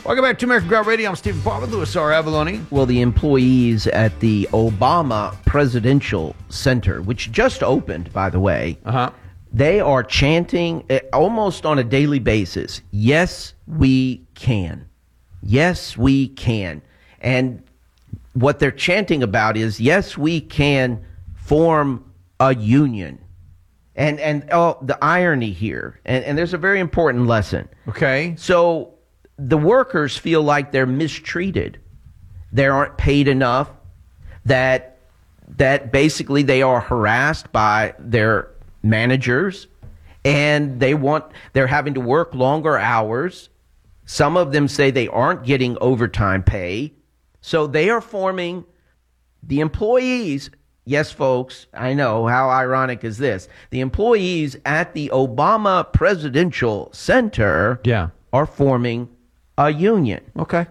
Welcome back to American Ground Radio. I'm Stephen Paul with Louis R. Avalone. Well, the employees at the Obama Presidential Center, which just opened, by the way, they are chanting almost on a daily basis, yes, we can. Yes, we can. And what they're chanting about is, yes, we can form a union. And the irony here, and there's a very important lesson. Okay. So the workers feel like they're mistreated. They aren't paid enough, that basically they are harassed by their managers, and they're having to work longer hours. Some of them say they aren't getting overtime pay. So they are forming the employees. Yes, folks, I know. How ironic is this? The employees at the Obama Presidential Center are forming a union. Okay.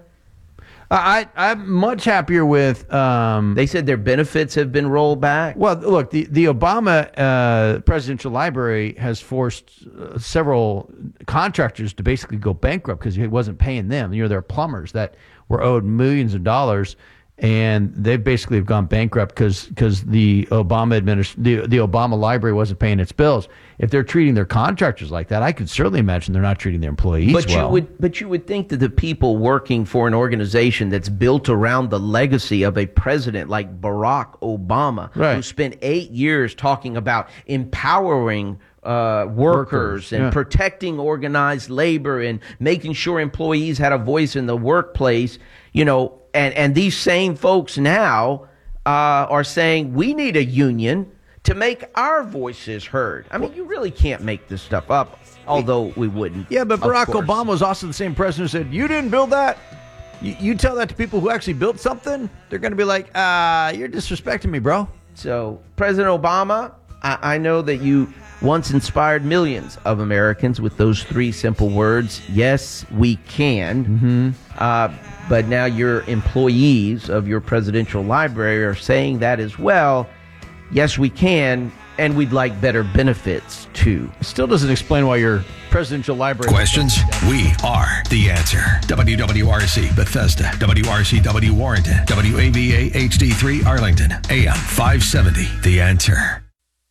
I'm much happier with... they said their benefits have been rolled back. Well, look, the Obama Presidential Library has forced several contractors to basically go bankrupt because he wasn't paying them. You know, they're plumbers that were owed millions of dollars, and they basically have gone bankrupt because the Obama Library wasn't paying its bills. If they're treating their contractors like that, I could certainly imagine they're not treating their employees well. But you would think that the people working for an organization that's built around the legacy of a president like Barack Obama, who spent 8 years talking about empowering workers and protecting organized labor and making sure employees had a voice in the workplace, you know, and these same folks now are saying we need a union to make our voices heard. I mean, you really can't make this stuff up, although we wouldn't. Yeah, but Barack Obama was also the same president who said, you didn't build that? You tell that to people who actually built something, they're going to be like, you're disrespecting me, bro. So, President Obama, I know that you once inspired millions of Americans with those three simple words, yes, we can. But now your employees of your presidential library are saying that as well. Yes, we can, and we'd like better benefits, too. Still doesn't explain why your presidential library... Questions? We are the answer. WWRC Bethesda, WRCW Warrenton, WAVA HD3 Arlington, AM 570. The Answer.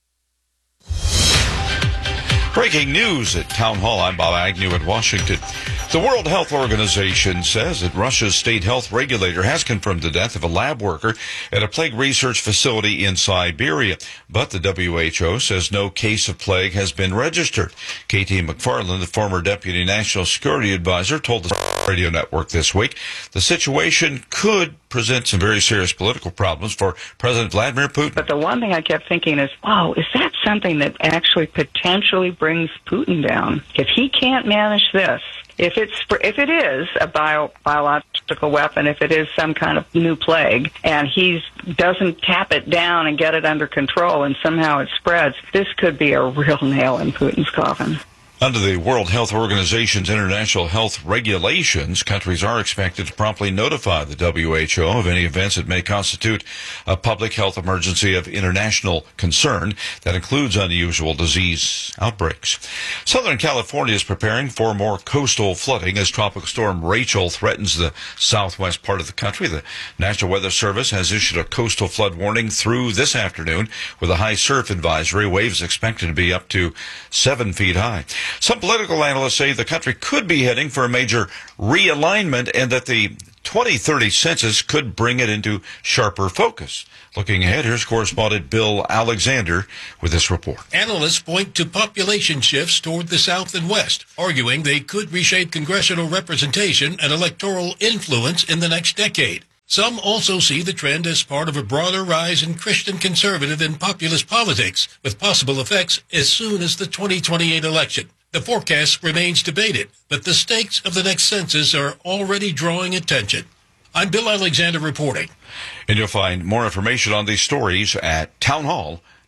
Breaking news at Town Hall. I'm Bob Agnew in Washington. The World Health Organization says that Russia's state health regulator has confirmed the death of a lab worker at a plague research facility in Siberia. But the WHO says no case of plague has been registered. KT McFarland, the former Deputy National Security Advisor, told the radio network this week the situation could present some very serious political problems for President Vladimir Putin. But the one thing I kept thinking is, wow, is that something that actually potentially brings Putin down? If he can't manage this, if it is a biological weapon, if it is some kind of new plague, and he doesn't tap it down and get it under control and somehow it spreads, this could be a real nail in Putin's coffin. Under the World Health Organization's international health regulations, countries are expected to promptly notify the WHO of any events that may constitute a public health emergency of international concern that includes unusual disease outbreaks. Southern California is preparing for more coastal flooding as Tropical Storm Rachel threatens the southwest part of the country. The National Weather Service has issued a coastal flood warning through this afternoon with a high surf advisory. Waves expected to be up to 7 feet high. Some political analysts say the country could be heading for a major realignment and that the 2030 census could bring it into sharper focus. Looking ahead, here's correspondent Bill Alexander with this report. Analysts point to population shifts toward the South and West, arguing they could reshape congressional representation and electoral influence in the next decade. Some also see the trend as part of a broader rise in Christian conservative and populist politics, with possible effects as soon as the 2028 election. The forecast remains debated, but the stakes of the next census are already drawing attention. I'm Bill Alexander reporting. And you'll find more information on these stories at townhall.org.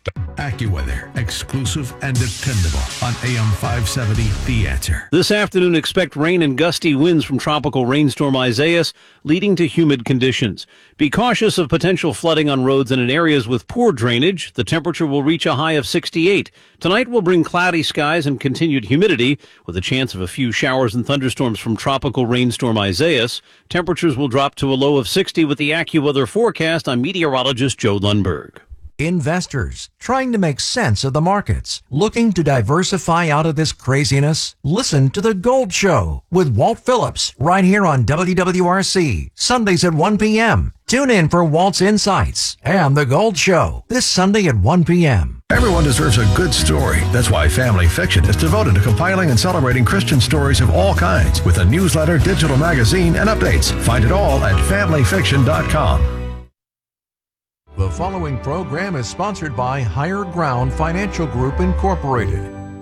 AccuWeather, exclusive and dependable on AM 570, The Answer. This afternoon, expect rain and gusty winds from tropical rainstorm Isaias, leading to humid conditions. Be cautious of potential flooding on roads and in areas with poor drainage. The temperature will reach a high of 68. Tonight will bring cloudy skies and continued humidity, with a chance of a few showers and thunderstorms from tropical rainstorm Isaias. Temperatures will drop to a low of 60 with the AccuWeather forecast. I'm meteorologist Joe Lundberg. Investors trying to make sense of the markets, looking to diversify out of this craziness? Listen to The Gold Show with Walt Phillips right here on WWRC, Sundays at 1 p.m. Tune in for Walt's Insights and The Gold Show this Sunday at 1 p.m. Everyone deserves a good story. That's why Family Fiction is devoted to compiling and celebrating Christian stories of all kinds with a newsletter, digital magazine, and updates. Find it all at familyfiction.com. The following program is sponsored by Higher Ground Financial Group, Incorporated.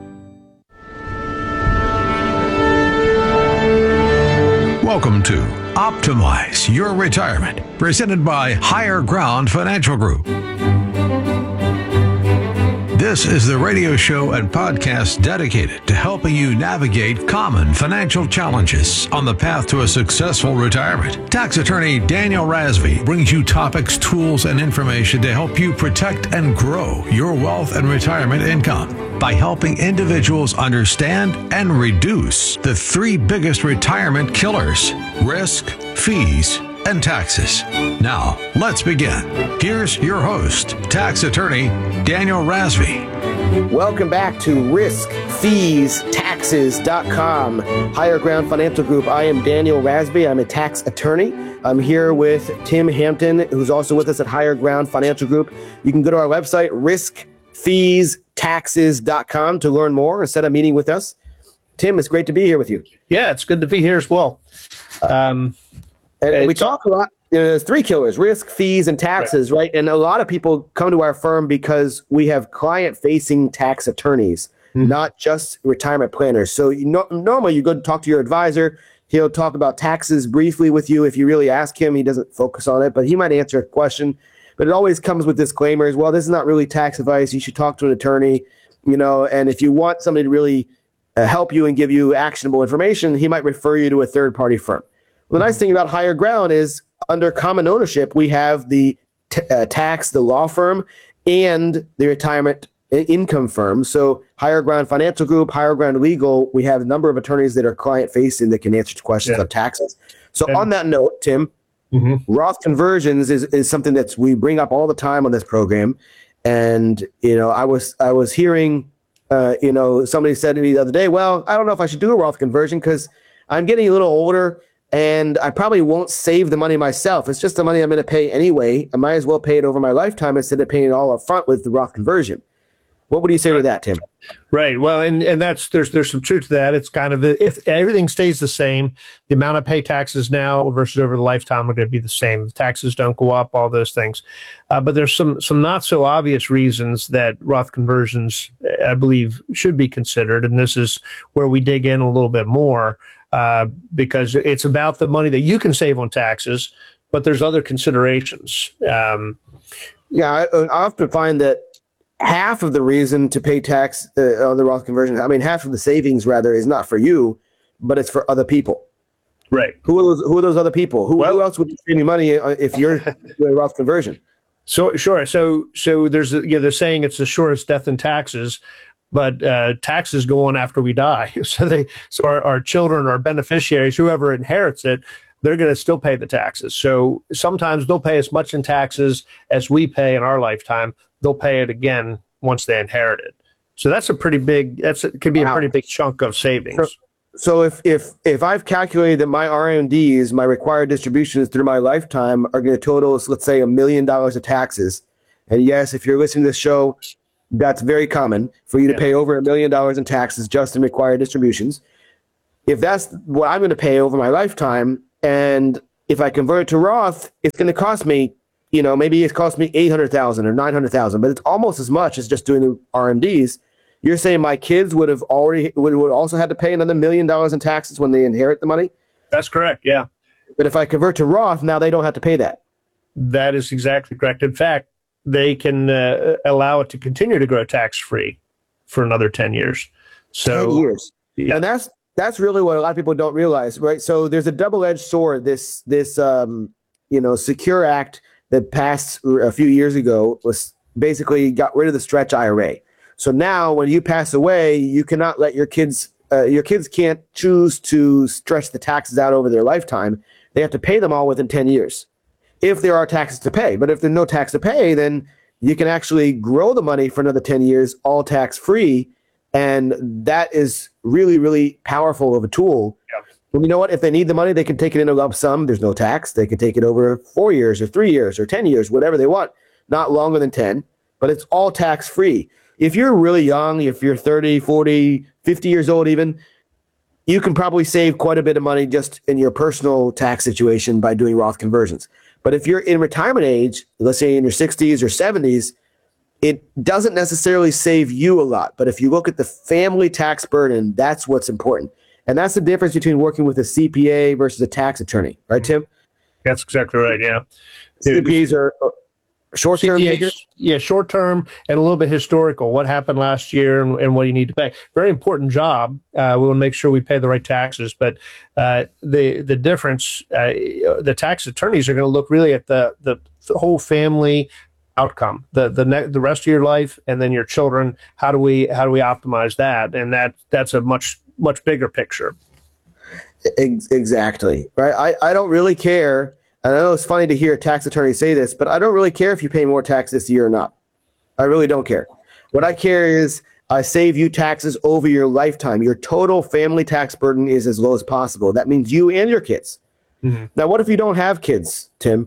Welcome to Optimize Your Retirement, presented by Higher Ground Financial Group. This is the radio show and podcast dedicated to helping you navigate common financial challenges on the path to a successful retirement. Tax attorney Daniel Rasby brings you topics, tools, and information to help you protect and grow your wealth and retirement income by helping individuals understand and reduce the three biggest retirement killers: risk, fees, and taxes. Now, let's begin. Here's your host, tax attorney Daniel Rasby. Welcome back to Risk, Fees, Taxes.com. Higher Ground Financial Group. I am Daniel Rasby. I'm a tax attorney. I'm here with Tim Hampton, who's also with us at Higher Ground Financial Group. You can go to our website, riskfeestaxes.com, to learn more and set a meeting with us. Tim, it's great to be here with you. Yeah, it's good to be here as well. And we talk a lot. There's three killers: risk, fees, and taxes, right? And a lot of people come to our firm because we have client-facing tax attorneys, not just retirement planners. So normally you go to talk to your advisor. He'll talk about taxes briefly with you. If you really ask him, he doesn't focus on it, but he might answer a question. But it always comes with disclaimers. Well, this is not really tax advice. You should talk to an attorney, and if you want somebody to really help you and give you actionable information, he might refer you to a third-party firm. The nice thing about Higher Ground is under common ownership, we have the tax, the law firm, and the retirement income firm. So Higher Ground Financial Group, Higher Ground Legal, we have a number of attorneys that are client-facing that can answer questions on taxes. So on that note, Tim, Roth conversions is something that we bring up all the time on this program. And, I was hearing, somebody said to me the other day, well, I don't know if I should do a Roth conversion because I'm getting a little older and I probably won't save the money myself. It's just the money I'm going to pay anyway. I might as well pay it over my lifetime instead of paying it all up front with the Roth conversion. What would you say to that, Tim? Right. Well, and that's there's some truth to that. It's kind of, if everything stays the same, the amount I pay taxes now versus over the lifetime are going to be the same. The taxes don't go up, all those things. But there's some not so obvious reasons that Roth conversions, I believe, should be considered. And this is where we dig in a little bit more. Because it's about the money that you can save on taxes, but there's other considerations. I often find that half of the reason to pay tax on the Roth conversion, half of the savings rather, is not for you, but it's for other people. Right. Who are those other people? Who else would be saving money if you're doing a Roth conversion? So sure. So there's they're saying it's the surest death in taxes. But taxes go on after we die. So our children, our beneficiaries, whoever inherits it, they're going to still pay the taxes. So sometimes they'll pay as much in taxes as we pay in our lifetime. They'll pay it again once they inherit it. So that's a pretty big. It could be a pretty big chunk of savings. So if I've calculated that my RMDs, my required distributions through my lifetime, are going to total, let's say, $1 million of taxes, and yes, if you're listening to this show, that's very common for you to pay over $1 million in taxes just in required distributions. If that's what I'm going to pay over my lifetime, and if I convert it to Roth, it's going to cost me, maybe it costs me $800,000 or $900,000, but it's almost as much as just doing the RMDs. You're saying my kids would also had to pay another $1 million in taxes when they inherit the money? That's correct. Yeah. But if I convert to Roth, now they don't have to pay that. That is exactly correct. In fact, they can allow it to continue to grow tax-free for another 10 years. So 10 years. Yeah. And that's really what a lot of people don't realize, right? So there's a double-edged sword. This Secure Act that passed a few years ago was basically got rid of the stretch IRA. So now when you pass away, you cannot let your kids can't choose to stretch the taxes out over their lifetime. They have to pay them all within 10 years if there are taxes to pay. But if there's no tax to pay, then you can actually grow the money for another 10 years, all tax-free. And that is really, really powerful of a tool. Yep. And you know what? If they need the money, they can take it in a lump sum. There's no tax. They can take it over 4 years or 3 years or 10 years, whatever they want. Not longer than 10, but it's all tax-free. If you're really young, if you're 30, 40, 50 years old even, you can probably save quite a bit of money just in your personal tax situation by doing Roth conversions. But if you're in retirement age, let's say in your 60s or 70s, it doesn't necessarily save you a lot. But if you look at the family tax burden, that's what's important. And that's the difference between working with a CPA versus a tax attorney. Right, Tim? That's exactly right, yeah. CPAs are short-term takers? Yeah, short-term and a little bit historical. What happened last year and what you need to pay. Very important job. We want to make sure we pay the right taxes. But the difference, the tax attorneys are going to look really at the whole family outcome, the rest of your life, and then your children. How do we optimize that? And that's a much bigger picture. Exactly. Right. I don't really care. And I know it's funny to hear a tax attorney say this, but I don't really care if you pay more tax this year or not. I really don't care. What I care is I save you taxes over your lifetime. Your total family tax burden is as low as possible. That means you and your kids. Mm-hmm. Now, what if you don't have kids, Tim?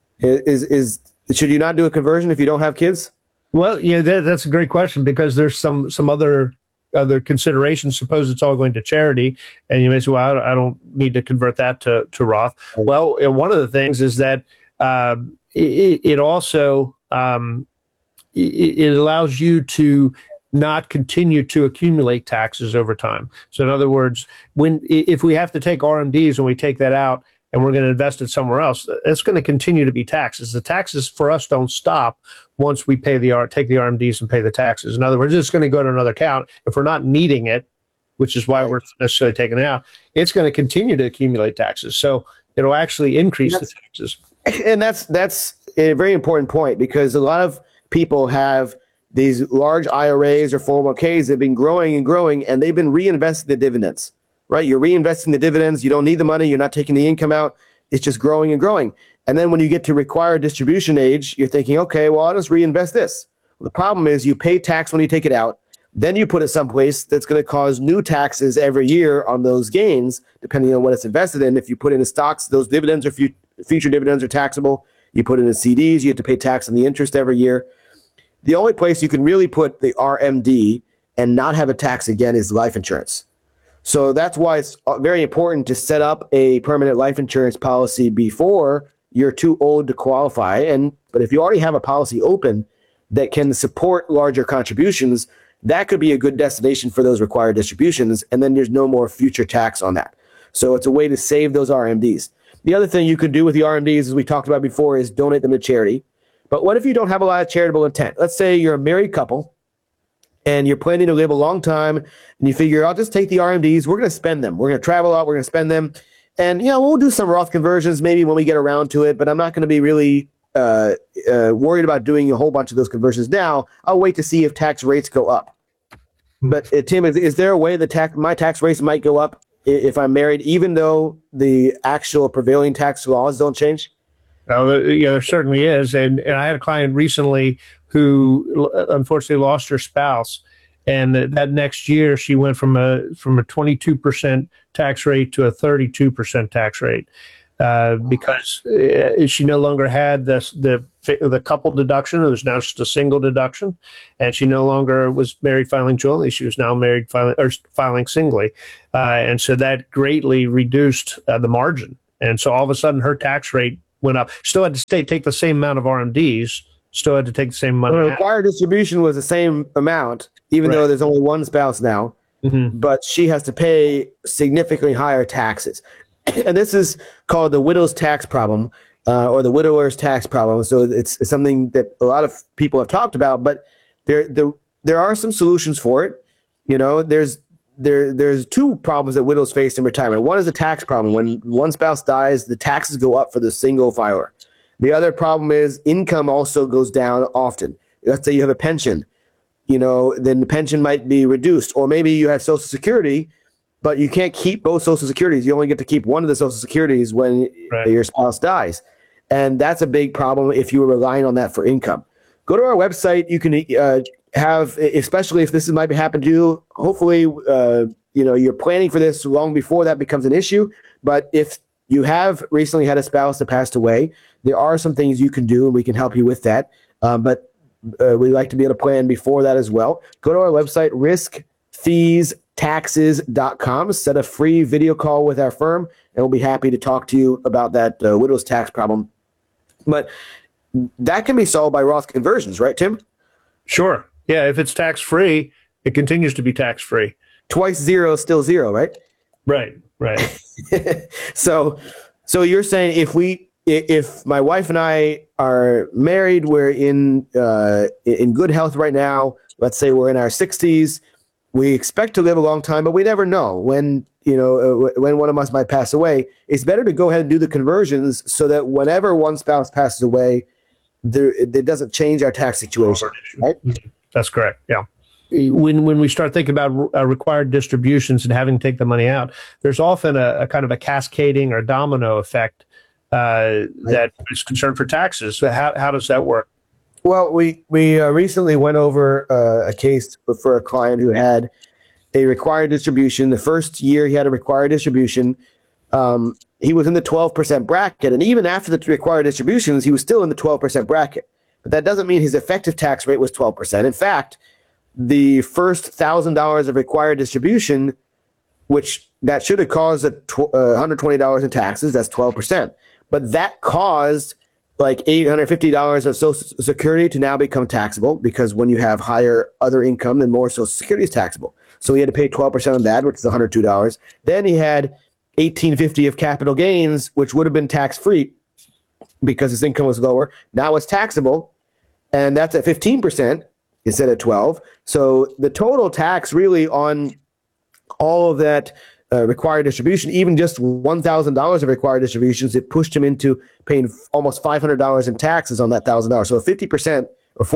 Should you not do a conversion if you don't have kids? Well, yeah, that's a great question, because there's some other considerations. Suppose it's all going to charity, and you may say, well, I don't need to convert that to Roth. Well, one of the things is that it also it allows you to not continue to accumulate taxes over time. So in other words, if we have to take RMDs and we take that out and we're going to invest it somewhere else, it's going to continue to be taxes. The taxes for us don't stop once we take the RMDs and pay the taxes. In other words, it's going to go to another account. If we're not needing it, which is why we're necessarily taking it out, it's going to continue to accumulate taxes. So it'll actually increase the taxes. And that's a very important point, because a lot of people have these large IRAs or 401ks that have been growing and growing, and they've been reinvesting the dividends. Right? You're reinvesting the dividends. You don't need the money. You're not taking the income out. It's just growing and growing. And then when you get to required distribution age, you're thinking, okay, well, I'll just reinvest this. Well, the problem is you pay tax when you take it out. Then you put it someplace that's going to cause new taxes every year on those gains, depending on what it's invested in. If you put it in stocks, those dividends are future dividends are taxable. You put it in CDs, you have to pay tax on the interest every year. The only place you can really put the RMD and not have a tax again is life insurance. So that's why it's very important to set up a permanent life insurance policy before you're too old to qualify. But if you already have a policy open that can support larger contributions, that could be a good destination for those required distributions. And then there's no more future tax on that. So it's a way to save those RMDs. The other thing you could do with the RMDs, as we talked about before, is donate them to charity. But what if you don't have a lot of charitable intent? Let's say you're a married couple and you're planning to live a long time, and you figure, I'll just take the RMDs. We're going to spend them. We're going to travel out. We're going to spend them. And, we'll do some Roth conversions maybe when we get around to it, but I'm not going to be really worried about doing a whole bunch of those conversions now. I'll wait to see if tax rates go up. But, Tim, is there a way that my tax rates might go up if I'm married, even though the actual prevailing tax laws don't change? There certainly is. And I had a client recently who unfortunately lost her spouse. And that next year, she went from a 22% tax rate to a 32% tax rate because she no longer had the couple deduction. It was now just a single deduction. And she no longer was married filing jointly. She was now married filing singly. And so that greatly reduced the margin. And so all of a sudden, her tax rate went up. Still had to take the same amount of RMDs. Still had to take the same amount. The required distribution was the same amount, even though there's only one spouse now. Mm-hmm. But she has to pay significantly higher taxes. And this is called the widow's tax problem. or the widower's tax problem. So it's something that a lot of people have talked about, but there are some solutions for it. You know, there's two problems that widows face in retirement. One is a tax problem. When one spouse dies, the taxes go up for the single filer. The other problem is income also goes down often. Let's say you have a pension, you know, then the pension might be reduced, or maybe you have Social Security, but you can't keep both Social Securities. You only get to keep one of the Social Securities when your spouse dies. And that's a big problem if you were relying on that for income. Go to our website. You can have, especially if this might happen to you, hopefully, you're planning for this long before that becomes an issue. But if you have recently had a spouse that passed away, there are some things you can do, and we can help you with that. But we like to be able to plan before that as well. Go to our website, riskfeestaxes.com, set a free video call with our firm, and we'll be happy to talk to you about that widow's tax problem. But that can be solved by Roth conversions, right, Tim? Sure. Yeah, if it's tax-free, it continues to be tax-free. Twice zero is still zero, right? Right. So you're saying if my wife and I are married, we're in good health right now, let's say we're in our 60s, we expect to live a long time, but we never know when one of us might pass away. It's better to go ahead and do the conversions so that whenever one spouse passes away, it doesn't change our tax situation, right? That's correct. Yeah. When we start thinking about required distributions and having to take the money out, there's often a kind of a cascading or domino effect that is concerned for taxes. So how does that work? Well, we recently went over a case for a client who had a required distribution. The first year he had a required distribution, he was in the 12% bracket. And even after the required distributions, he was still in the 12% bracket. But that doesn't mean his effective tax rate was 12%. In fact, the first $1,000 of required distribution, which that should have caused $120 in taxes, that's 12%. But that caused like $850 of Social Security to now become taxable, because when you have higher other income, then more Social Security is taxable. So he had to pay 12% on that, which is $102. Then he had $1,850 of capital gains, which would have been tax-free because his income was lower. Now it's taxable, and that's at 15% instead of 12%. So the total tax really on all of that required distribution, even just $1,000 of required distributions, it pushed him into paying almost $500 in taxes on that $1,000. So a 50% or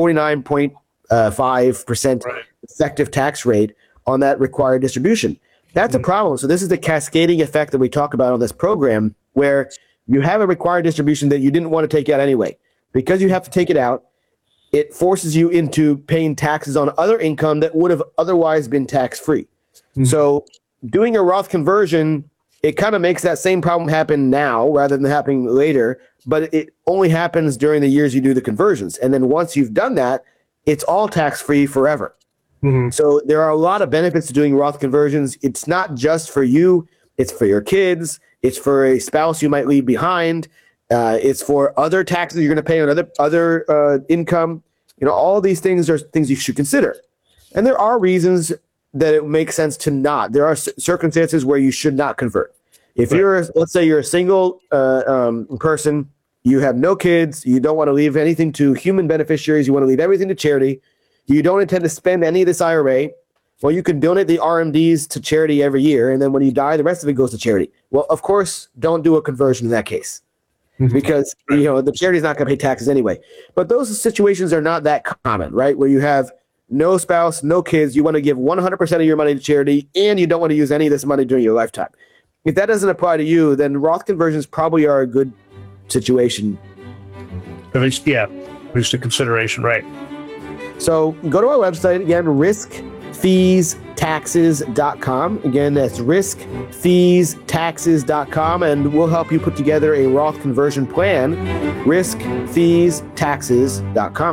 49.5% effective tax rate on that required distribution. That's a problem. So this is the cascading effect that we talk about on this program, where you have a required distribution that you didn't want to take out anyway. Because you have to take it out, it forces you into paying taxes on other income that would have otherwise been tax-free. Mm-hmm. So doing a Roth conversion, it kind of makes that same problem happen now rather than happening later, but it only happens during the years you do the conversions. And then once you've done that, it's all tax-free forever. Mm-hmm. So there are a lot of benefits to doing Roth conversions. It's not just for you. It's for your kids. It's for a spouse you might leave behind. It's for other taxes you're going to pay on other income. All these things are things you should consider. And there are reasons that it makes sense to not. There are circumstances where you should not convert. If let's say you're a single person, you have no kids, you don't want to leave anything to human beneficiaries, you want to leave everything to charity, you don't intend to spend any of this IRA, well, you can donate the RMDs to charity every year, and then when you die, the rest of it goes to charity. Well, of course, don't do a conversion in that case, because the charity's not going to pay taxes anyway. But those situations are not that common, right? Where you have no spouse, no kids, you want to give 100% of your money to charity, and you don't want to use any of this money during your lifetime. If that doesn't apply to you, then Roth conversions probably are a good situation. At least a consideration, right? So go to our website, again, riskfeestaxes.com. Again, that's riskfeestaxes.com, and we'll help you put together a Roth conversion plan, riskfeestaxes.com.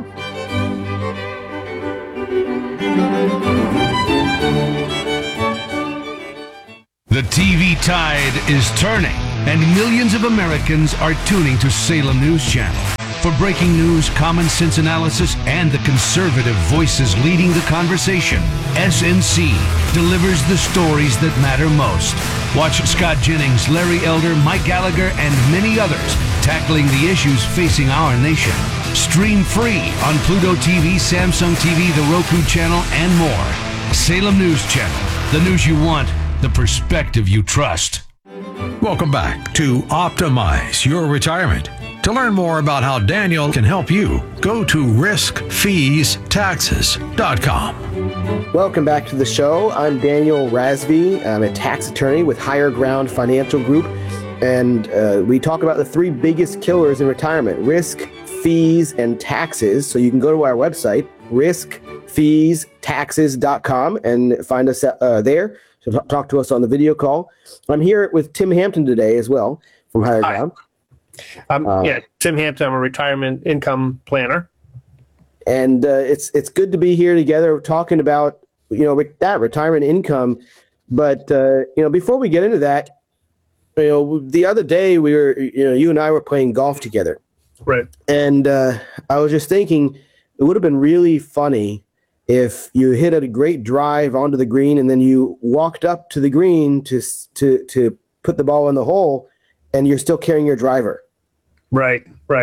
The TV tide is turning, and millions of Americans are tuning to Salem News Channel. For breaking news, common sense analysis, and the conservative voices leading the conversation, SNC delivers the stories that matter most. Watch Scott Jennings, Larry Elder, Mike Gallagher, and many others tackling the issues facing our nation. Stream free on Pluto TV, Samsung TV, the Roku channel, and more. Salem News Channel, the news you want, the perspective you trust. Welcome back to Optimize Your Retirement. To learn more about how Daniel can help you, go to riskfeestaxes.com. Welcome back to the show. I'm Daniel Razvi. I'm a tax attorney with Higher Ground Financial Group, and we talk about the three biggest killers in retirement: risk, fees, and taxes. So you can go to our website, riskfeestaxes.com, and find us there. So talk to us on the video call. I'm here with Tim Hampton today as well from Higher Ground. Tim Hampton. I'm a retirement income planner, and it's good to be here together talking about that retirement income. But before we get into that, the other day we were you and I were playing golf together, right? And I was just thinking it would have been really funny if you hit a great drive onto the green and then you walked up to the green to put the ball in the hole, and you're still carrying your driver. Right.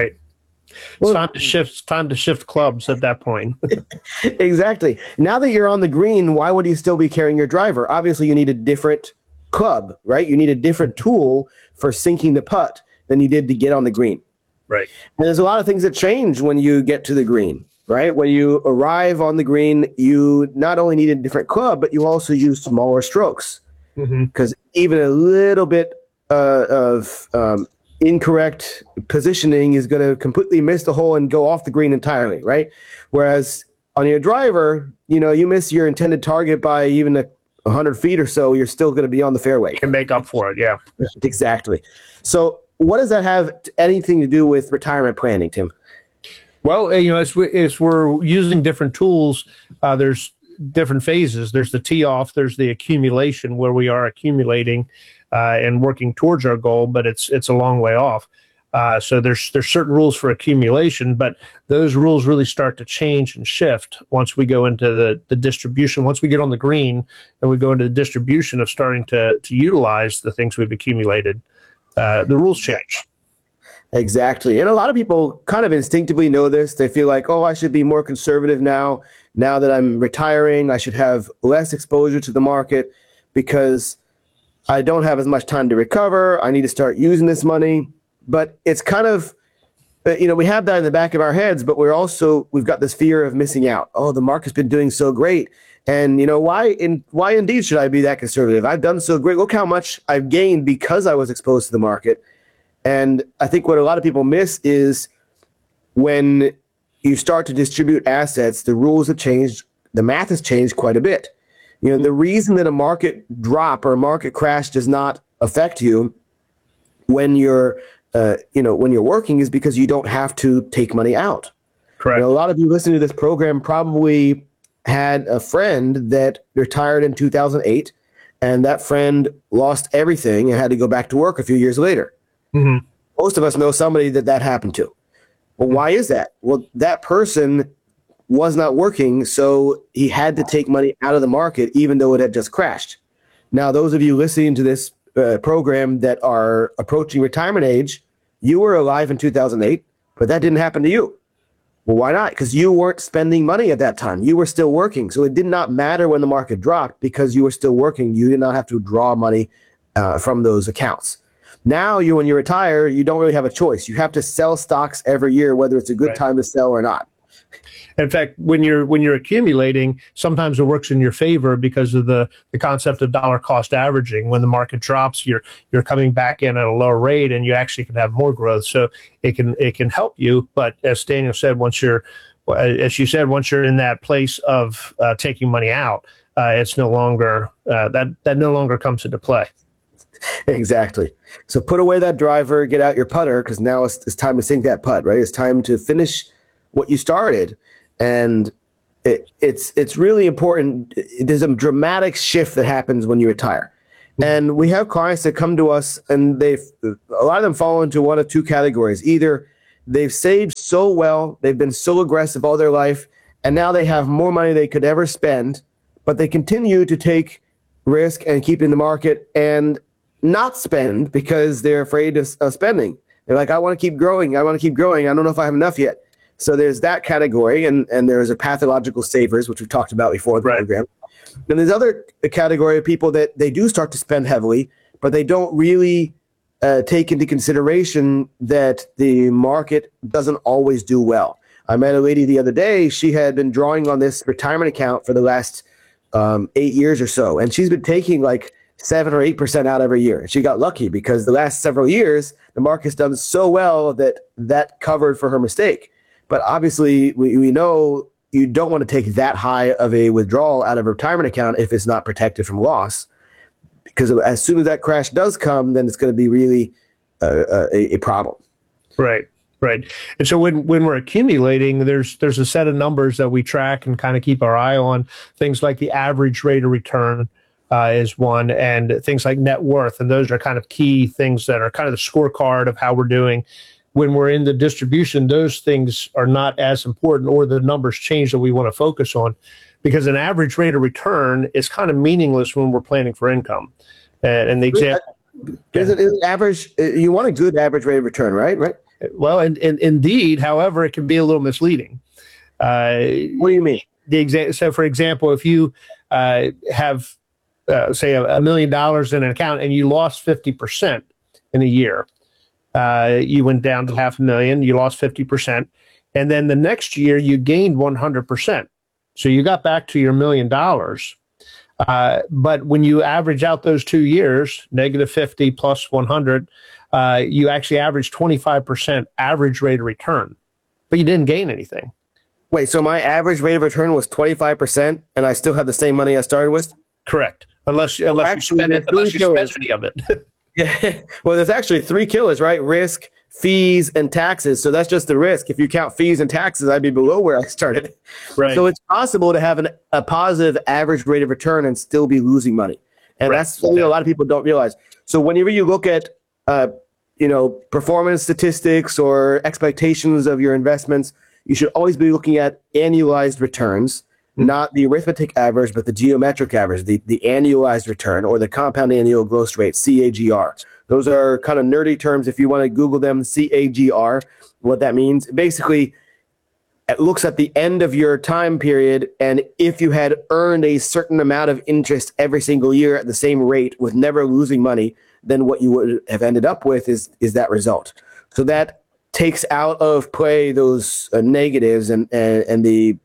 Well, it's time to shift clubs at that point. Exactly. Now that you're on the green, why would you still be carrying your driver? Obviously, you need a different club, right? You need a different tool for sinking the putt than you did to get on the green. Right. And there's a lot of things that change when you get to the green, right? When you arrive on the green, you not only need a different club, but you also use smaller strokes. Because even a little bit of incorrect positioning is going to completely miss the hole and go off the green entirely, right? Whereas on your driver, you miss your intended target by even 100 feet or so, you're still going to be on the fairway. You can make up for it, yeah. Exactly. So what does that have anything to do with retirement planning, Tim? Well, as we're using different tools, there's different phases. There's the tee off, there's the accumulation where we are accumulating and working towards our goal, but it's a long way off. So there's certain rules for accumulation, but those rules really start to change and shift once we go into the distribution. Once we get on the green and we go into the distribution of starting to utilize the things we've accumulated, the rules change. Exactly. And a lot of people kind of instinctively know this. They feel like, I should be more conservative now that I'm retiring. I should have less exposure to the market because I don't have as much time to recover. I need to start using this money. But it's kind of, we have that in the back of our heads, but we've got this fear of missing out. Oh, the market's been doing so great. And, why indeed should I be that conservative? I've done so great. Look how much I've gained because I was exposed to the market. And I think what a lot of people miss is when you start to distribute assets, the rules have changed. The math has changed quite a bit. The reason that a market drop or a market crash does not affect you when you're working is because you don't have to take money out. Correct. A lot of you listening to this program probably had a friend that retired in 2008, and that friend lost everything and had to go back to work a few years later. Mm-hmm. Most of us know somebody that happened to. Well, why is that? Well, that person was not working, so he had to take money out of the market even though it had just crashed. Now, those of you listening to this program that are approaching retirement age, you were alive in 2008, but that didn't happen to you. Well, why not? Because you weren't spending money at that time. You were still working. So it did not matter when the market dropped because you were still working. You did not have to draw money from those accounts. Now, when you retire, you don't really have a choice. You have to sell stocks every year, whether it's a good time to sell or not. In fact, when you're accumulating, sometimes it works in your favor because of the concept of dollar cost averaging. When the market drops, you're coming back in at a lower rate, and you actually can have more growth. So it can help you. But as Daniel said, once you're in that place of taking money out, it's no longer that no longer comes into play. Exactly. So put away that driver, get out your putter, because now it's time to sink that putt. Right? It's time to finish what you started. And it's really important. There's a dramatic shift that happens when you retire. And we have clients that come to us, and a lot of them fall into one of two categories. Either they've saved so well. They've been so aggressive all their life, and now they have more money they could ever spend, but they continue to take risk and keep in the market and not spend because they're afraid of spending. They're like, I want to keep growing. I want to keep growing. I don't know if I have enough yet. So there's that category, and there's a pathological savers, which we've talked about before in the program. And there's other category of people that they do start to spend heavily, but they don't really take into consideration that the market doesn't always do well. I met a lady the other day. She had been drawing on this retirement account for the last 8 years or so, and she's been taking like 7 or 8% out every year. She got lucky because the last several years, the market's done so well that covered for her mistake. But obviously, we know you don't want to take that high of a withdrawal out of a retirement account if it's not protected from loss. Because as soon as that crash does come, then it's going to be really a problem. Right. And so when we're accumulating, there's a set of numbers that we track and kind of keep our eye on. Things like the average rate of return is one, and things like net worth. And those are kind of key things that are kind of the scorecard of how we're doing. When we're in the distribution, those things are not as important, or the numbers change that we want to focus on, because an average rate of return is kind of meaningless when we're planning for income. And the example is average. You want a good average rate of return, right? Right. Well, and indeed, however, it can be a little misleading. What do you mean? So, for example, if you have, say, $1 million in an account and you lost 50% in a year, you went down to $500,000, you lost 50%, and then the next year you gained 100%. So you got back to your $1 million. But when you average out those 2 years, negative 50 plus 100, you actually average 25% average rate of return, but you didn't gain anything. Wait, so my average rate of return was 25%, and I still had the same money I started with? Correct, unless you spend any of it. Yeah. Well, there's actually 3 killers, right? Risk, fees, and taxes. So that's just the risk. If you count fees and taxes, I'd be below where I started. Right. So it's possible to have a positive average rate of return and still be losing money. And that's something a lot of people don't realize. So whenever you look at, performance statistics or expectations of your investments, you should always be looking at annualized returns, not the arithmetic average, but the geometric average, the annualized return, or the compound annual growth rate, CAGR. Those are kind of nerdy terms. If you want to Google them, CAGR, what that means. Basically, it looks at the end of your time period, and if you had earned a certain amount of interest every single year at the same rate with never losing money, then what you would have ended up with is that result. So that takes out of play those negatives and the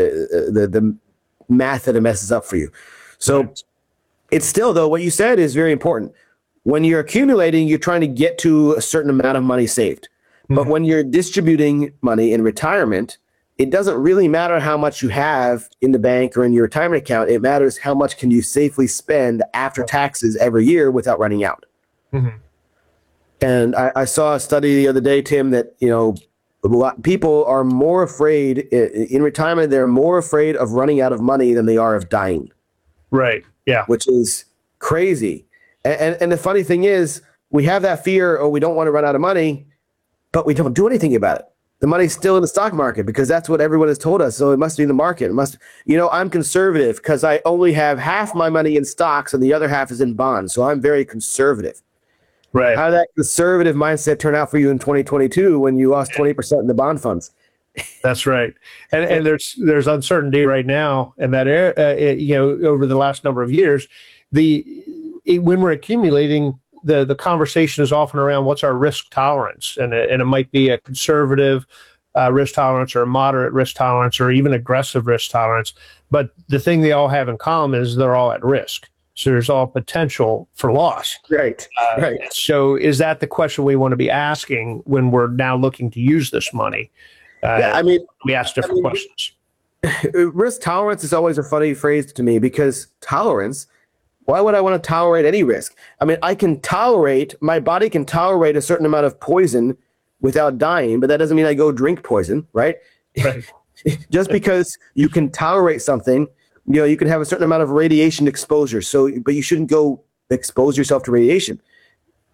math that it messes up for you. So it's still, though, what you said is very important. When you're accumulating, you're trying to get to a certain amount of money saved. But when you're distributing money in retirement, it doesn't really matter how much you have in the bank or in your retirement account. It matters how much can you safely spend after taxes every year without running out. Mm-hmm. And I saw a study the other day, Tim, that, people are more afraid in retirement. They're more afraid of running out of money than they are of dying. Right. Yeah. Which is crazy. And the funny thing is, we have that fear, we don't want to run out of money, but we don't do anything about it. The money's still in the stock market because that's what everyone has told us. So it must be in the market. It must, I'm conservative because I only have half my money in stocks and the other half is in bonds. So I'm very conservative. Right. How did that conservative mindset turn out for you in 2022 when you lost 20% in the bond funds? That's right. And there's uncertainty right now, and that over the last number of years, when we're accumulating, the conversation is often around what's our risk tolerance, and it might be a conservative risk tolerance or a moderate risk tolerance or even aggressive risk tolerance. But the thing they all have in common is they're all at risk. So there's all potential for loss. Right. Right. So is that the question we want to be asking when we're now looking to use this money? We ask different questions. Risk tolerance is always a funny phrase to me because tolerance, why would I want to tolerate any risk? I mean, my body can tolerate a certain amount of poison without dying, but that doesn't mean I go drink poison, right? Right. Just because you can tolerate something, you can have a certain amount of radiation exposure. But you shouldn't go expose yourself to radiation.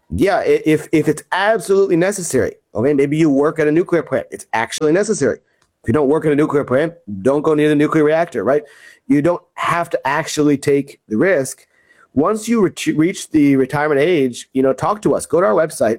Yeah, if it's absolutely necessary. Okay, maybe you work at a nuclear plant. It's actually necessary. If you don't work at a nuclear plant, don't go near the nuclear reactor, right? You don't have to actually take the risk. Once you reach the retirement age, talk to us. Go to our website,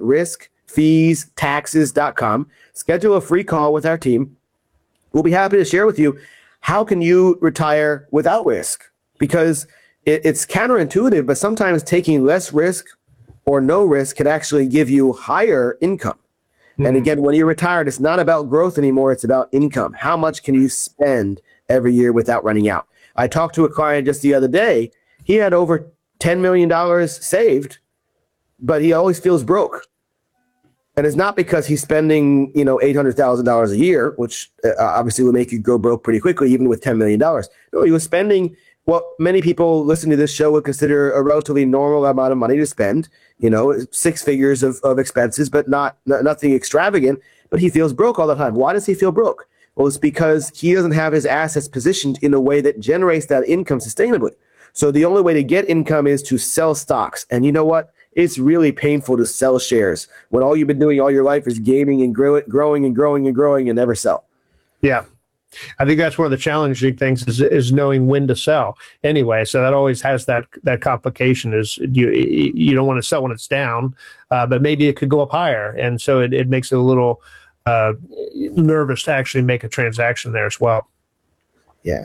riskfeestaxes.com. Schedule a free call with our team. We'll be happy to share with you how can you retire without risk, because it's counterintuitive, but sometimes taking less risk or no risk can actually give you higher income. Mm-hmm. And again, when you're retired, it's not about growth anymore. It's about income. How much can you spend every year without running out? I talked to a client just the other day. He had over $10 million saved, but he always feels broke. And it's not because he's spending, $800,000 a year, which obviously will make you go broke pretty quickly, even with $10 million. No, he was spending what many people listening to this show would consider a relatively normal amount of money to spend, 6 figures of expenses, but nothing extravagant. But he feels broke all the time. Why does he feel broke? Well, it's because he doesn't have his assets positioned in a way that generates that income sustainably. So the only way to get income is to sell stocks. And you know what? It's really painful to sell shares when all you've been doing all your life is gaming and growing and never sell. Yeah. I think that's one of the challenging things is knowing when to sell anyway. So that always has that complication is you don't want to sell when it's down, but maybe it could go up higher. And so it makes it a little nervous to actually make a transaction there as well. Yeah.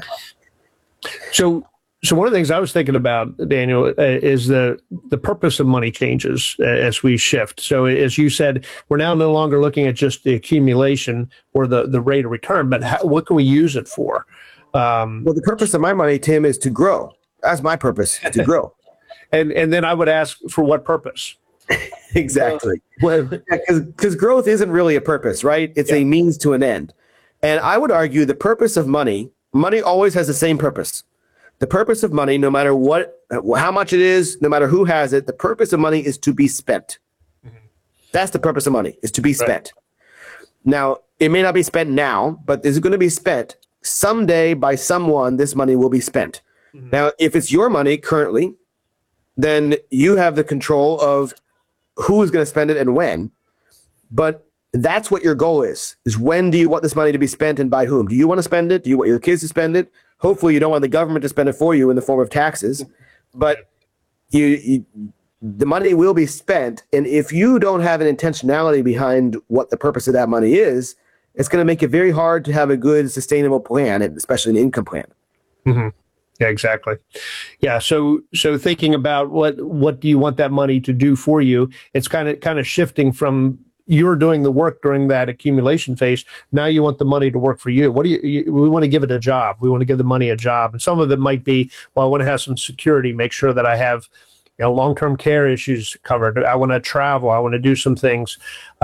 So one of the things I was thinking about, Daniel, is the purpose of money changes as we shift. So as you said, we're now no longer looking at just the accumulation or the rate of return, but what can we use it for? Well, the purpose of my money, Tim, is to grow. That's my purpose, to grow. and then I would ask, for what purpose? Exactly. Because growth isn't really a purpose, right? It's a means to an end. And I would argue the purpose of money always has the same purpose. The purpose of money, no matter how much it is, no matter who has it, the purpose of money is to be spent. Mm-hmm. That's the purpose of money, is to be spent. Now, it may not be spent now, but it's going to be spent someday by someone. This money will be spent. Mm-hmm. Now, if it's your money currently, then you have the control of who is going to spend it and when. But that's what your goal is when do you want this money to be spent and by whom? Do you want to spend it? Do you want your kids to spend it? Hopefully you don't want the government to spend it for you in the form of taxes, but the money will be spent. And if you don't have an intentionality behind what the purpose of that money is, it's going to make it very hard to have a good, sustainable plan, especially an income plan. Mm-hmm. Yeah, exactly. Yeah. So thinking about what do you want that money to do for you? It's kind of shifting from you're doing the work during that accumulation phase. Now you want the money to work for you. We want to give it a job. We want to give the money a job. And some of it might be, well, I want to have some security, make sure that I have long-term care issues covered. I want to travel. I want to do some things.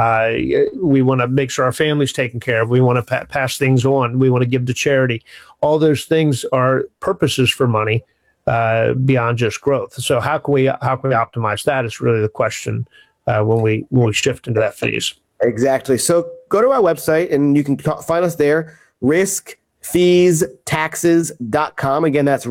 We want to make sure our family's taken care of. We want to pass things on. We want to give to charity. All those things are purposes for money beyond just growth. So how can we optimize that is really the question when we shift into that phase. Exactly. So go to our website and you can find us there, riskfeestaxes.com. Again, that's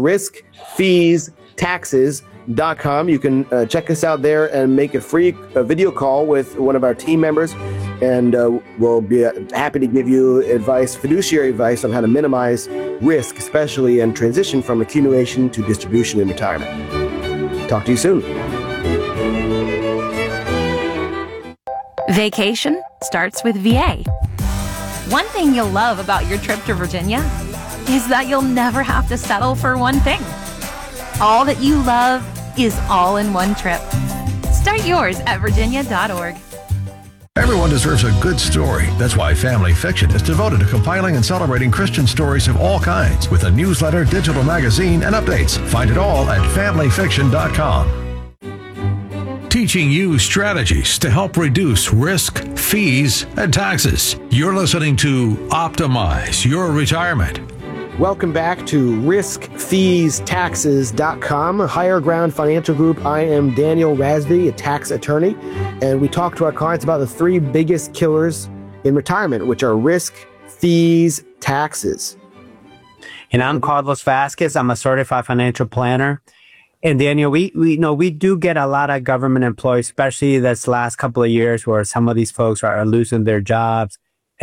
riskfeestaxes.com. You can check us out there and make a free video call with one of our team members, and we'll be happy to give you advice, fiduciary advice on how to minimize risk, especially in transition from accumulation to distribution in retirement. Talk to you soon. Vacation starts with VA. One thing you'll love about your trip to Virginia is that you'll never have to settle for one thing. All that you love is all in one trip. Start yours at virginia.org. Everyone deserves a good story. That's why Family Fiction is devoted to compiling and celebrating Christian stories of all kinds with a newsletter, digital magazine, and updates. Find it all at familyfiction.com. Teaching you strategies to help reduce risk, fees, and taxes. You're listening to Optimize Your Retirement. Welcome back to riskfeestaxes.com, a Higher Ground Financial Group. I am Daniel Razvi, a tax attorney, and we talk to our clients about the three biggest killers in retirement, which are risk, fees, taxes. And I'm Carlos Vasquez. I'm a certified financial planner. And Daniel, we do get a lot of government employees, especially this last couple of years where some of these folks are losing their jobs.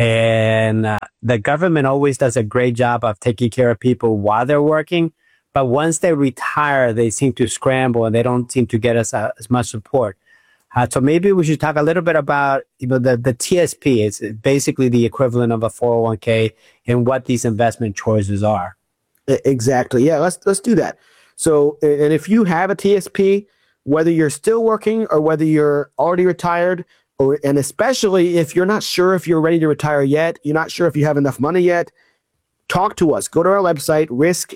And the government always does a great job of taking care of people while they're working. But once they retire, they seem to scramble and they don't seem to get us as much support. So maybe we should talk a little bit about the TSP. It's basically the equivalent of a 401k and what these investment choices are. Exactly. Yeah, let's do that. So, and if you have a TSP, whether you're still working or whether you're already retired, and especially if you're not sure if you're ready to retire yet, you're not sure if you have enough money yet, talk to us. Go to our website,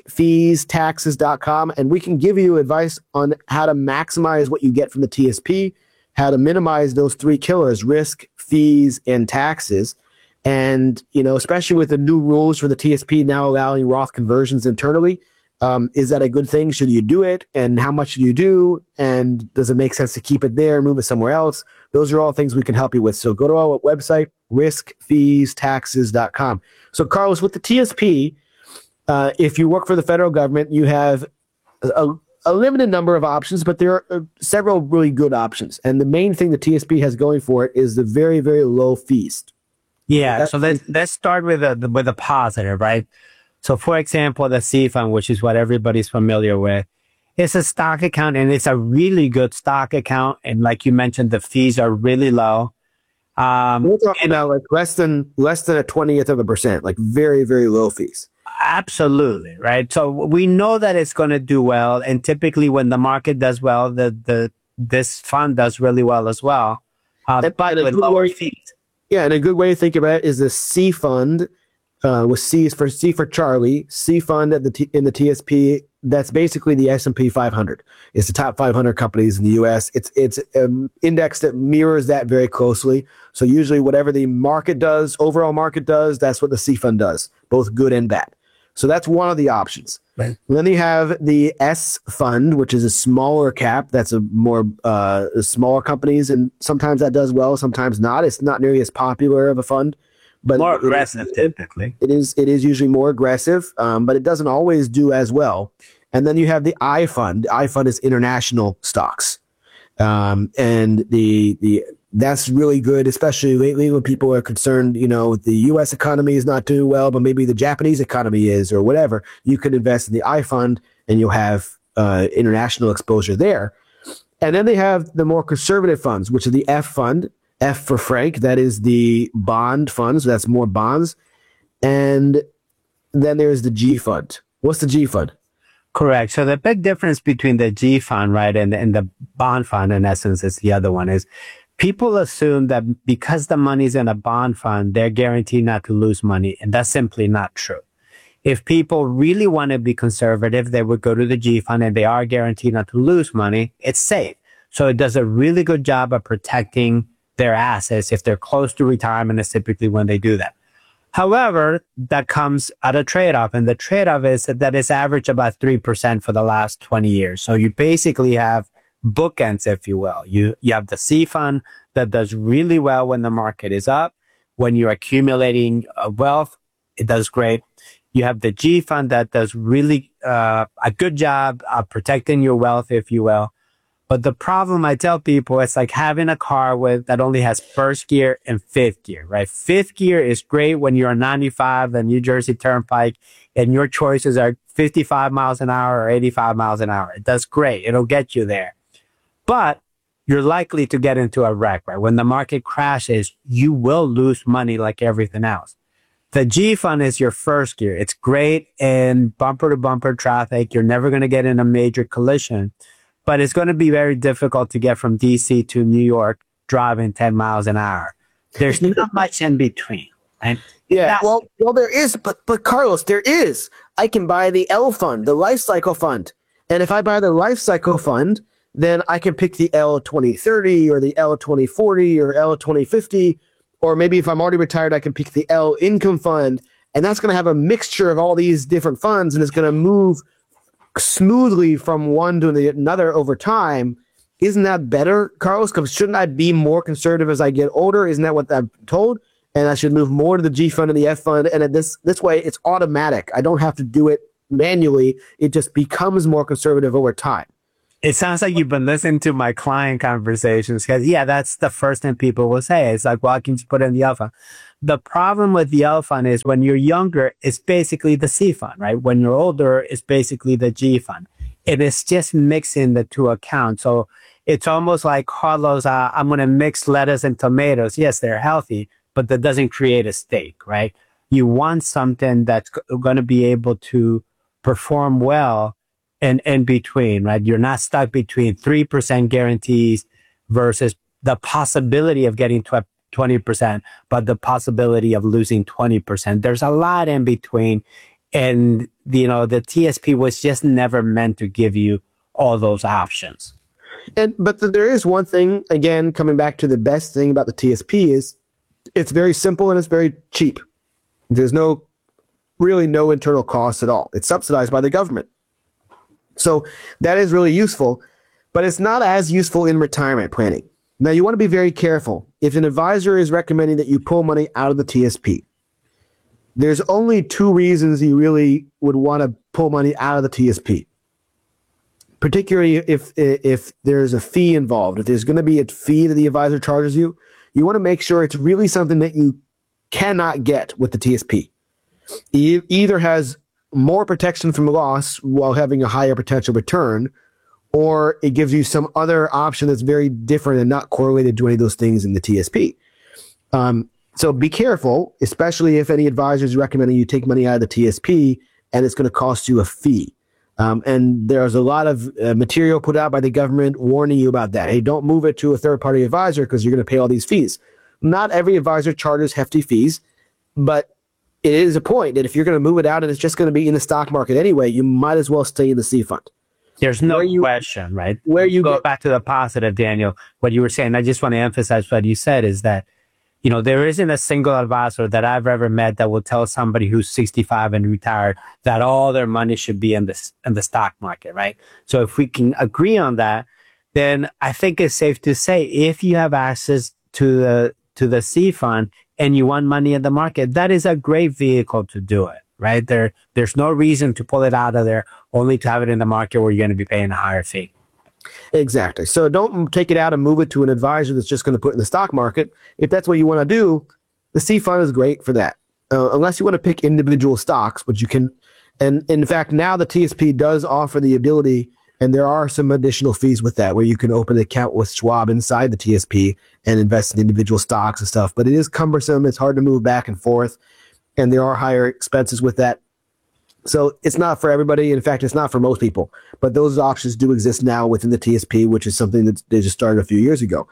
riskfeestaxes.com, and we can give you advice on how to maximize what you get from the TSP, how to minimize those three killers, risk, fees, and taxes. And, especially with the new rules for the TSP now allowing Roth conversions internally, is that a good thing? Should you do it? And how much do you do? And does it make sense to keep it there, move it somewhere else? Those are all things we can help you with. So go to our website, riskfeestaxes.com. So Carlos, with the TSP, if you work for the federal government, you have a limited number of options, but there are several really good options. And the main thing the TSP has going for it is the very, very low fees. Yeah. So let's start with the positive, right? So, for example, the C fund, which is what everybody's familiar with, it's a stock account and it's a really good stock account. And like you mentioned, the fees are really low. We're talking about like less than a 20th of a percent, like very, very low fees. Absolutely. Right. So we know that it's going to do well. And typically when the market does well, this fund does really well as well. But with lower fees. Yeah. And a good way to think about it is the C fund. With C for Charlie, C fund in the TSP. That's basically the S&P 500. It's the top 500 companies in the U.S. It's an index that mirrors that very closely. So usually, whatever the market does, overall market does, that's what the C fund does, both good and bad. So that's one of the options. Right. Then you have the S fund, which is a smaller cap. That's a more smaller companies, and sometimes that does well, sometimes not. It's not nearly as popular of a fund. But more aggressive, typically. It is usually more aggressive, but it doesn't always do as well. And then you have the I fund. The I fund is international stocks, and that's really good, especially lately when people are concerned. The U.S. economy is not doing well, but maybe the Japanese economy is, or whatever. You could invest in the I fund, and you'll have international exposure there. And then they have the more conservative funds, which are the F fund. F for Frank, that is the bond fund, so that's more bonds. And then there's the G fund. What's the G fund? Correct. So the big difference between the G fund, right, and the bond fund, in essence, is the other one, is people assume that because the money's in a bond fund, they're guaranteed not to lose money. And that's simply not true. If people really want to be conservative, they would go to the G fund and they are guaranteed not to lose money. It's safe. So it does a really good job of protecting their assets. If they're close to retirement, is typically when they do that. However, that comes at a trade-off, and the trade-off is that it's averaged about 3% for the last 20 years. So you basically have bookends, if you will. You have the C fund that does really well when the market is up. When you're accumulating wealth, it does great. You have the G fund that does really a good job of protecting your wealth, if you will. But the problem, I tell people, it's like having a car that only has first gear and fifth gear, right? Fifth gear is great when you're on 95, the New Jersey Turnpike, and your choices are 55 miles an hour or 85 miles an hour. It does great. It'll get you there. But you're likely to get into a wreck, right? When the market crashes, you will lose money like everything else. The G fund is your first gear. It's great in bumper to bumper traffic. You're never going to get in a major collision. But it's going to be very difficult to get from DC to New York driving 10 miles an hour. There's not much in between. Right? Yeah, well, there is, but Carlos, there is. I can buy the L fund, the life cycle fund. And if I buy the life cycle fund, then I can pick the L2030 or the L2040 or L2050. Or maybe if I'm already retired, I can pick the L income fund. And that's going to have a mixture of all these different funds, and it's going to move smoothly from one to another over time. Isn't that better, Carlos? Because shouldn't I be more conservative as I get older? Isn't that what I'm told? And I should move more to the G fund and the F fund. And this way, it's automatic. I don't have to do it manually. It just becomes more conservative over time. It sounds like you've been listening to my client conversations because, yeah, that's the first thing people will say. It's like, well, I can just put in the L fund. The problem with the L fund is when you're younger, it's basically the C fund, right? When you're older, it's basically the G fund. It is just mixing the two accounts. So it's almost like Carlos, I'm going to mix lettuce and tomatoes. Yes, they're healthy, but that doesn't create a steak, right? You want something that's going to be able to perform well in between, right? You're not stuck between 3% guarantees versus the possibility of getting 20%, but the possibility of losing 20%. There's a lot in between. And, the TSP was just never meant to give you all those options. But there is one thing, again, coming back to the best thing about the TSP is it's very simple and it's very cheap. There's really no internal costs at all. It's subsidized by the government. So that is really useful, but it's not as useful in retirement planning. Now, you want to be very careful. If an advisor is recommending that you pull money out of the TSP, there's only two reasons you really would want to pull money out of the TSP. Particularly if there's a fee involved. If there's going to be a fee that the advisor charges you, you want to make sure it's really something that you cannot get with the TSP. It either has more protection from loss while having a higher potential return, or it gives you some other option that's very different and not correlated to any of those things in the TSP. So be careful, especially if any advisor is recommending you take money out of the TSP and it's going to cost you a fee. And there's a lot of material put out by the government warning you about that. Hey, don't move it to a third-party advisor because you're going to pay all these fees. Not every advisor charges hefty fees, but it is a point that if you're going to move it out and it's just going to be in the stock market anyway, you might as well stay in the C fund. There's no question, right? Where you go back to the positive, Daniel, what you were saying, I just want to emphasize what you said is that, there isn't a single advisor that I've ever met that will tell somebody who's 65 and retired that all their money should be in the stock market, right? So if we can agree on that, then I think it's safe to say if you have access to the C fund and you want money in the market, that is a great vehicle to do it, right? There's no reason to pull it out of there only to have it in the market where you're going to be paying a higher fee. Exactly. So don't take it out and move it to an advisor that's just going to put it in the stock market. If that's what you want to do, the C fund is great for that. Unless you want to pick individual stocks, but you can. And in fact, now the TSP does offer the ability, and there are some additional fees with that, where you can open an account with Schwab inside the TSP and invest in individual stocks and stuff. But it is cumbersome. It's hard to move back and forth, and there are higher expenses with that. So it's not for everybody. In fact, it's not for most people. But those options do exist now within the TSP, which is something that they just started a few years ago.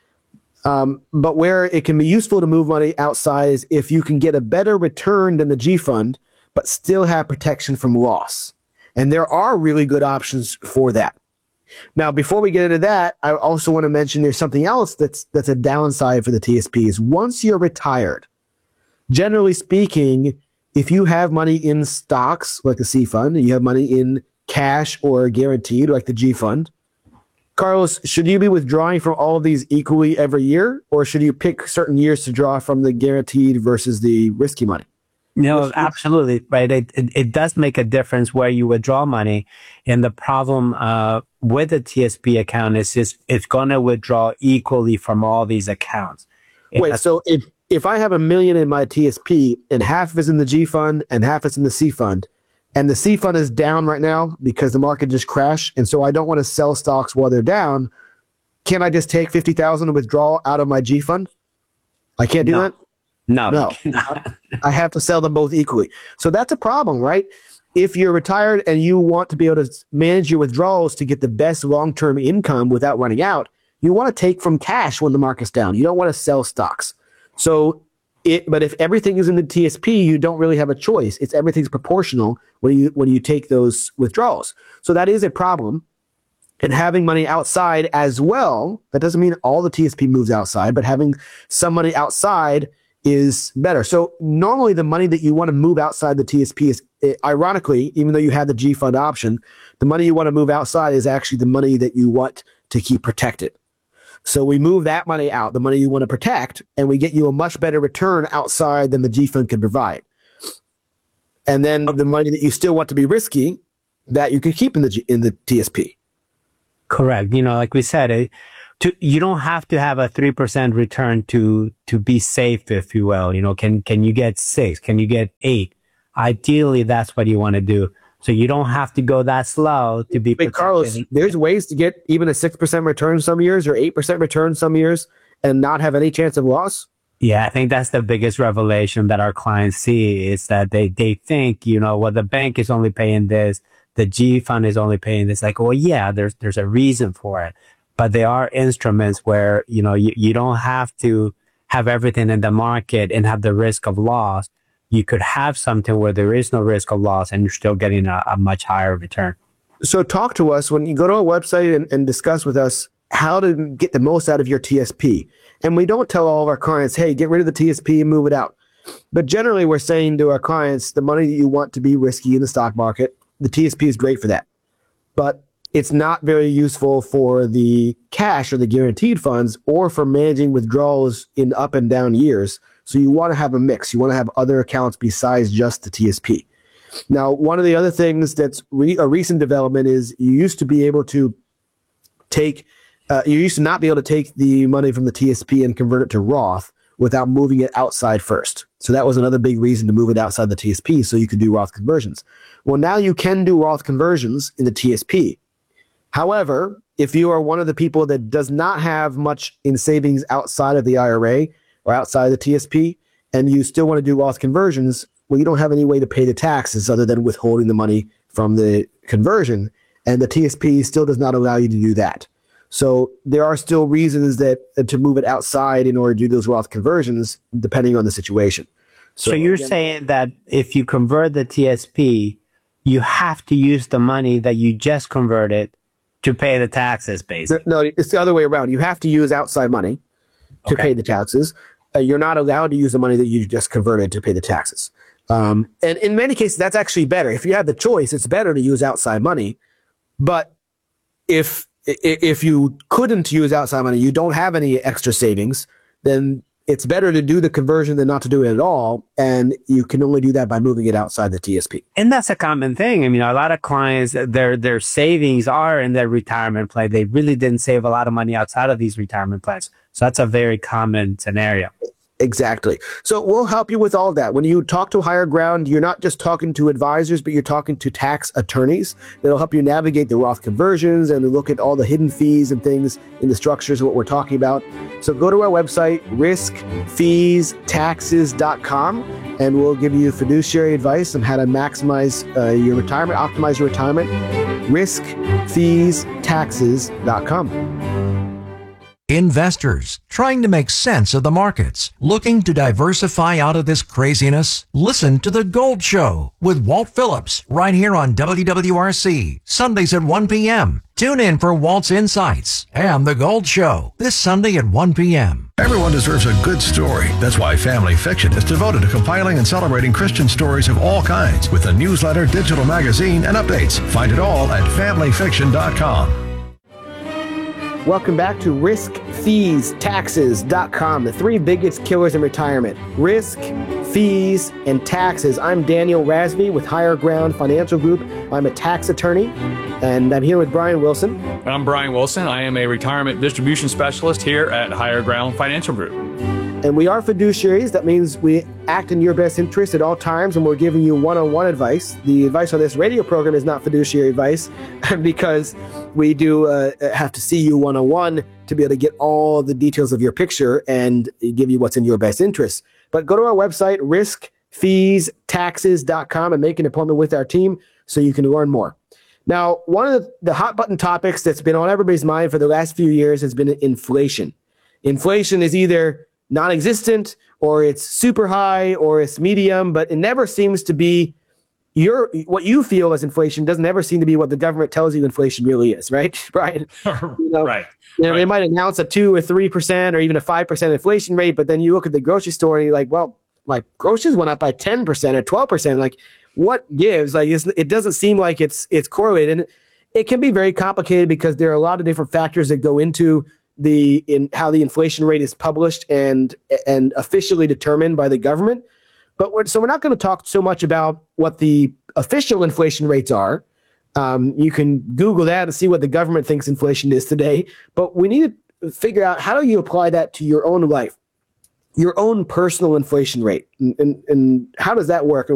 But where it can be useful to move money outside is if you can get a better return than the G fund, but still have protection from loss. And there are really good options for that. Now, before we get into that, I also want to mention there's something else that's a downside for the TSP is once you're retired, generally speaking, if you have money in stocks like the C fund, and you have money in cash or guaranteed like the G fund, Carlos, should you be withdrawing from all of these equally every year, or should you pick certain years to draw from the guaranteed versus the risky money? No, absolutely. Right. It does make a difference where you withdraw money. And the problem with the TSP account is it's going to withdraw equally from all these accounts. Wait, so if I have $1 million in my TSP and half is in the G fund and half is in the C fund, and the C fund is down right now because the market just crashed, and so I don't want to sell stocks while they're down, can I just take $50,000 and withdraw out of my G fund? I can't do that? No. I have to sell them both equally. So that's a problem, right? If you're retired and you want to be able to manage your withdrawals to get the best long-term income without running out, you want to take from cash when the market's down. You don't want to sell stocks. But if everything is in the TSP, you don't really have a choice. Everything's proportional when you take those withdrawals. So that is a problem. And having money outside as well, that doesn't mean all the TSP moves outside, but having some money outside is better. So normally the money that you want to move outside the TSP is, ironically, even though you have the G fund option, the money you want to move outside is actually the money that you want to keep protected. So we move that money out, the money you want to protect, and we get you a much better return outside than the G fund can provide. And then the money that you still want to be risky, that you can keep in the TSP. Correct. You know, like we said, you don't have to have a 3% return to be safe, if you will. You know, can you get 6? Can you get 8? Ideally, that's what you want to do. So you don't have to go that slow to be protected. Carlos, there's ways to get even a 6% return some years or 8% return some years and not have any chance of loss. Yeah, I think that's the biggest revelation that our clients see is that they think, you know, well, the bank is only paying this, the G fund is only paying this. Like, well, yeah, there's a reason for it. But there are instruments where, you know, you don't have to have everything in the market and have the risk of loss. You could have something where there is no risk of loss and you're still getting a much higher return. So talk to us when you go to our website and discuss with us how to get the most out of your TSP. And we don't tell all of our clients, hey, get rid of the TSP and move it out. But generally, we're saying to our clients, the money that you want to be risky in the stock market, the TSP is great for that. But it's not very useful for the cash or the guaranteed funds or for managing withdrawals in up and down years. So you want to have a mix. You want to have other accounts besides just the TSP. Now, one of the other things that's a recent development is you used to be able to you used to not be able to take the money from the TSP and convert it to Roth without moving it outside first. So that was another big reason to move it outside the TSP so you could do Roth conversions. Well, now you can do Roth conversions in the TSP. However, if you are one of the people that does not have much in savings outside of the IRA or outside of the TSP, and you still want to do Roth conversions, well, you don't have any way to pay the taxes other than withholding the money from the conversion, and the TSP still does not allow you to do that. So there are still reasons that to move it outside in order to do those Roth conversions, depending on the situation. So you're saying that if you convert the TSP, you have to use the money that you just converted to pay the taxes, basically. No, it's the other way around. You have to use outside money to pay the taxes. You're not allowed to use the money that you just converted to pay the taxes. And in many cases, that's actually better. If you have the choice, it's better to use outside money. But if you couldn't use outside money, you don't have any extra savings, then it's better to do the conversion than not to do it at all. And you can only do that by moving it outside the TSP. And that's a common thing. I mean, a lot of clients, their savings are in their retirement plan. They really didn't save a lot of money outside of these retirement plans. So that's a very common scenario. Exactly. So we'll help you with all that. When you talk to Higher Ground, you're not just talking to advisors, but you're talking to tax attorneys that'll help you navigate the Roth conversions and look at all the hidden fees and things in the structures of what we're talking about. So go to our website, riskfeestaxes.com, and we'll give you fiduciary advice on how to maximize your retirement, optimize your retirement. riskfeestaxes.com. Investors trying to make sense of the markets, looking to diversify out of this craziness? Listen to The Gold Show with Walt Phillips right here on WWRC, Sundays at 1 p.m. Tune in for Walt's Insights and The Gold Show this Sunday at 1 p.m. Everyone deserves a good story. That's why Family Fiction is devoted to compiling and celebrating Christian stories of all kinds with a newsletter, digital magazine, and updates. Find it all at familyfiction.com. Welcome back to riskfeestaxes.com, the three biggest killers in retirement. Risk, fees, and taxes. I'm Daniel Razvi with Higher Ground Financial Group. I'm a tax attorney, and I'm here with Brian Wilson. I'm Brian Wilson. I am a retirement distribution specialist here at Higher Ground Financial Group. And we are fiduciaries. That means we act in your best interest at all times, and we're giving you one-on-one advice. The advice on this radio program is not fiduciary advice because we do have to see you one-on-one to be able to get all the details of your picture and give you what's in your best interest. But go to our website, riskfeestaxes.com, and make an appointment with our team so you can learn more. Now, one of the hot button topics that's been on everybody's mind for the last few years has been inflation. Inflation is either non-existent or it's super high or it's medium, but it never seems to be what you feel as inflation doesn't ever seem to be what the government tells you inflation really is, right, Brian? Right. They might announce a 2 or 3% or even a 5% inflation rate, but then you look at the grocery store and you're like, well, like groceries went up by 10% or 12%. Like, what gives? Like, it doesn't seem like it's correlated. And it can be very complicated because there are a lot of different factors that go into how the inflation rate is published and officially determined by the government. But we're not going to talk so much about what the official inflation rates are. You can Google that and see what the government thinks inflation is today. But we need to figure out, how do you apply that to your own life, your own personal inflation rate, and how does that work?